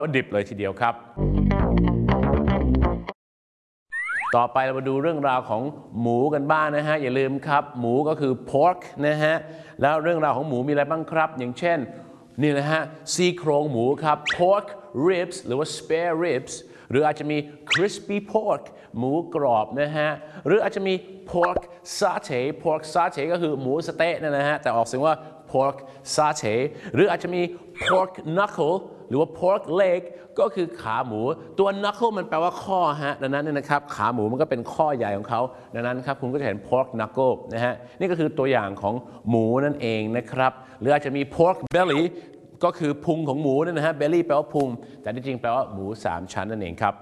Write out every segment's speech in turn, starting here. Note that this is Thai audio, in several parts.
ก็ดิบเลยทีเดียวครับต่อไปเรามาดูเรื่องราวของหมูกันบ้างนะฮะอย่าลืมครับหมูก็คือ pork นะฮะแล้วเรื่องราวของหมูมีอะไรบ้างครับอย่างเช่นนี่นะฮะซี่โครงหมูครับ pork ribs หรือว่า spare ribs หรืออาจจะมี crispy pork หมูกรอบนะฮะหรืออาจจะมี pork satay ก็คือหมูสะเต๊ะนะฮะแต่ออกเสียงว่า pork satay หรืออาจจะมี pork knuckle หรือว่า pork leg ก็คือขาหมูตัว knuckle มันแปลว่าข้อฮะดังนั้นเนี่ยนะครับขาหมูมันก็เป็นข้อใหญ่ของเขาดังนั้นครับคุณก็จะเห็น pork knuckle นะฮะนี่ก็คือตัวอย่างของหมูนั่นเองนะครับหรืออาจจะมี pork belly ก็คือพุงของหมูนั่นนะฮะ belly แปลว่าพุงแต่ที่จริงแปลว่าหมู3ชั้นนั่นเองครับ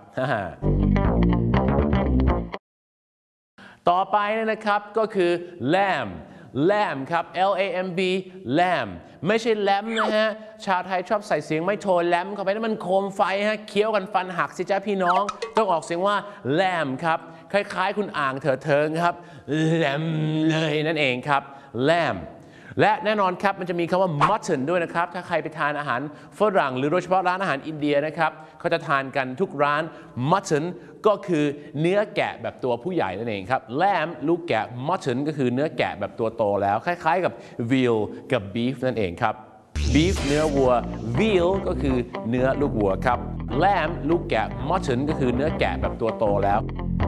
ต่อไปนะครับก็คือ lamb ครับ lamb lamb ไม่ใช่แลมนะฮะชาวไทยชอบใส่เสียงไม่โทนแลมเข้าไปนั่นมันโคมไฟฮะเคี้ยวกันฟันหักสิจ้าพี่น้องต้องออกเสียงว่า lamb ครับคล้ายๆคุณอ่างเถิดเทิงครับ lamb เลยนั่นเองครับ lamb และแน่นอนครับมันจะมีคำว่า mutton ด้วยนะครับถ้าใครไปทานอาหารฝรั่งหรือโดยเฉพาะร้านอาหารอินเดียนะครับเขาจะทานกันทุกร้าน mutton ก็คือเนื้อแกะแบบตัวผู้ใหญ่นั่นเองครับ lamb ลูกแกะ mutton ก็คือเนื้อแกะแบบตัวโตแล้วคล้ายๆกับ veal กับ beef นั่นเองครับ beef เนื้อวัว veal ก็คือเนื้อลูกวัวครับ lamb ลูกแกะ mutton ก็คือเนื้อแกะแบบตัวโตแล้ว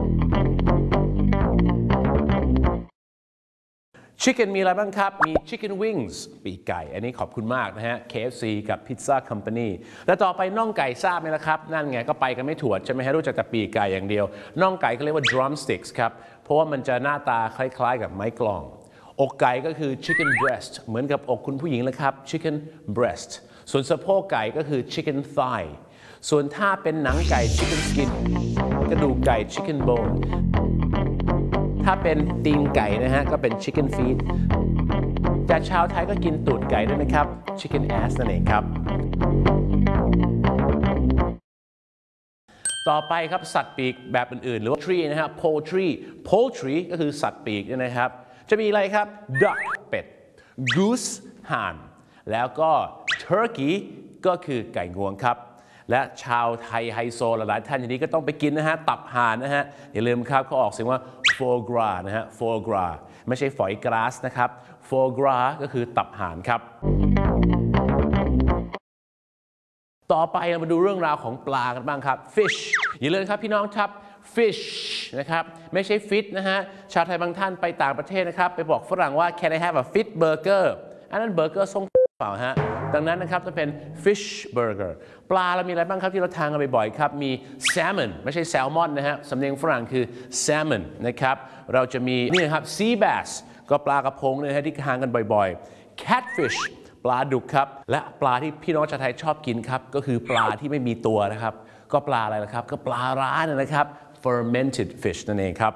Chicken มีอะไรบ้างครับ มี Chicken Wings ปีกไก่ อันนี้ขอบคุณมากนะฮะ KFC กับ Pizza Company แล้วต่อไปน่องไก่ทราบไหมล่ะครับ นั่นไงก็ไปกันไม่ถวดใช่ไหมฮะรู้จักแต่ปีกไก่อย่างเดียว น่องไก่เขาเรียกว่า drumsticks ครับ เพราะว่ามันจะหน้าตาคล้ายๆกับไม้กลอง อกไก่ก็คือ chicken breast เหมือนกับอกคุณผู้หญิงเลยครับ chicken breast ส่วนสะโพกไก่ก็คือ chicken thigh ส่วนถ้าเป็นหนังไก่ chicken skin กระดูกไก่ chicken boneถ้าเป็นตีนไก่นะฮะก็เป็น chicken feet แต่ชาวไทยก็กินตูดไก่ด้วยนะครับ chicken ass นั่นเองครับต่อไปครับสัตว์ปีกแบบอื่นๆหรือว่า tree นะครับ poultry ก็คือสัตว์ปีกนะครับจะมีอะไรครับ duck เป็ด goose ห่านแล้วก็ turkey ก็คือไก่งวงครับและชาวไทยไฮโซหลายๆท่านอย่างนี้ก็ต้องไปกินนะฮะตับห่านนะฮะอย่าลืมครับเขาออกเสียงว่า foie gras นะฮะ foie gras ไม่ใช่ฝอยกราสนะครับ foie gras ก็คือตับห่านครับต่อไปเรามาดูเรื่องราวของปลากันบ้างครับ fish อย่าลืมครับพี่น้องครับ fish นะครับไม่ใช่ fish นะฮะชาวไทยบางท่านไปต่างประเทศนะครับไปบอกฝรั่งว่า can I have a fish burger อันนั้นเบอร์เกอร์ทรงเปล่าฮะดังนั้นนะครับจะเป็น fish burger ปลาเรามีอะไรบ้างครับที่เราทานกันบ่อยๆครับมี salmon ไม่ใช่แซลมอนนะฮะสำเนียงฝรั่งคือ salmon นะครับเราจะมีนี่ครับ sea bass ก็ปลากระพงนะฮะที่ทานกันบ่อยๆ catfish ปลาดุกครับและปลาที่พี่น้องชาวไทยชอบกินครับก็คือปลาที่ไม่มีตัวนะครับก็ปลาอะไรล่ะครับก็ปลาร้านะครับ fermented fish นั่นเองครับ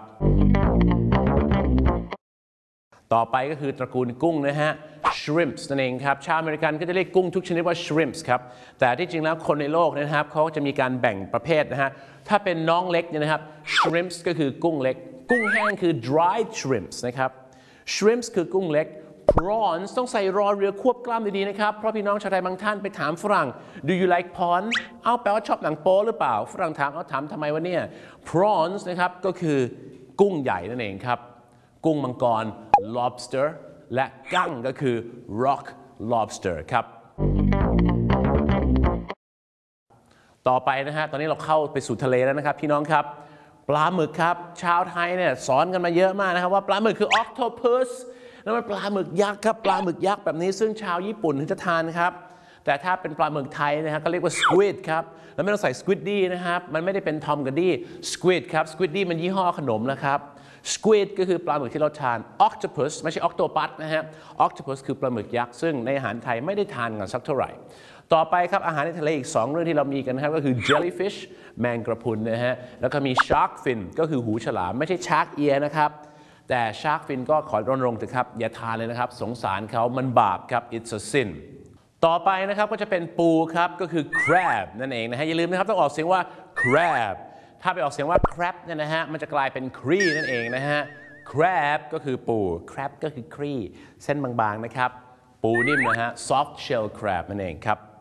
ต่อไปก็คือตระกูลกุ้งนะฮะ shrimps นั่นเองครับชาวอเมริกันก็จะเรียกกุ้งทุกชนิดว่า shrimps ครับแต่ที่จริงแล้วคนในโลกนะครับเขาจะมีการแบ่งประเภทนะฮะถ้าเป็นน้องเล็กเนี่ยนะครับ shrimps ก็คือกุ้งเล็กกุ้งแห้งคือ dried shrimps นะครับ shrimps คือกุ้งเล็ก prawns ต้องใส่รอเรือควบกล้ามดีๆนะครับเพราะพี่น้องชาวไทยบางท่านไปถามฝรั่ง do you like prawn เอาแปลว่าชอบหนังโป๊หรือเปล่าฝรั่งถามเอาถามทำไมวะเนี่ย prawns นะครับก็คือกุ้งใหญ่นั่นเองครับกุ้งมังกร lobster และกั้งก็คือ rock lobster ครับต่อไปนะฮะตอนนี้เราเข้าไปสู่ทะเลแล้วนะครับพี่น้องครับปลาหมึกครับชาวไทยเนี่ยสอนกันมาเยอะมากนะครับว่าปลาหมึกคือ octopus นั่นมันปลาหมึกยักษ์ครับปลาหมึกยักษ์แบบนี้ซึ่งชาวญี่ปุ่นถึงจะทานครับแต่ถ้าเป็นปลาหมึกไทยนะฮะก็เรียกว่า squid ครับแล้วไม่ต้องใส่ squiddy นะครับมันไม่ได้เป็นทอมกับดี้ squid ครับ squiddy มันยี่ห้อขนมนะครับsquid ก็คือปลาหมึกที่เราทาน octopus ไม่ใช่ octopus นะฮะ octopus คือปลาหมึกยักษ์ซึ่งในอาหารไทยไม่ได้ทานกันสักเท่าไหร่ต่อไปครับอาหารในทะเลอีก2เรื่องที่เรามีกันนะครับก็คือ jellyfish แมงกระพรุนนะฮะแล้วก็มี shark fin ก็คือหูฉลามไม่ใช่ shark ear นะครับแต่ shark fin ก็ขอรณรงค์เถอะครับอย่าทานเลยนะครับสงสารเขามันบาปครับ it's a sin ต่อไปนะครับก็จะเป็นปูครับก็คือ crab นั่นเองนะฮะอย่าลืมนะครับต้องออกเสียงว่า crabถ้าไปออกเสียงว่า crab เนี่ยนะฮะมันจะกลายเป็น cree นั่นเองนะฮะ crab ก็คือปู crab ก็คือ cree เส้นบางๆนะครับปูนิ่มนะฮะ soft shell crab นั่นเองครับ